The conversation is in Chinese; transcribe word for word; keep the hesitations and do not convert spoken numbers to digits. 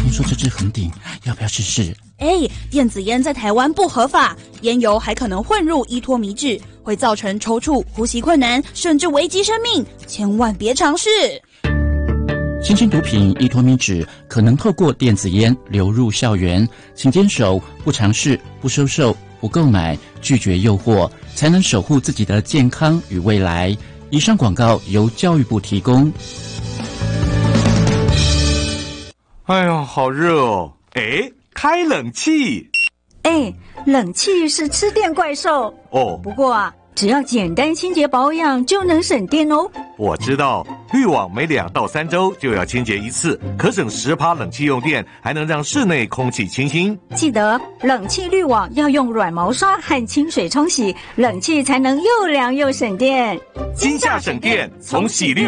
听说这支红顶，要不要试试？ 哎，电子烟在台湾不合法，烟油还可能混入依托米酯，会造成抽搐、呼吸困难，甚至危及生命，千万别尝试。 新型毒品依托米酯可能透过电子烟流入校园，请坚守不尝试、不收受、不购买，拒绝诱惑，才能守护自己的健康与未来。以上广告由教育部提供。 哎呀，好热哦！哎，开冷气。 哎，冷气是吃电怪兽哦。 不过啊，只要简单清洁保养就能省电哦。 我知道，滤网每两到三周就要清洁一次，可省十趴冷气用电，还能让室内空气清新。 记得冷气滤网要用软毛刷和清水冲洗，冷气才能又凉又省电。 今夏省电，从洗滤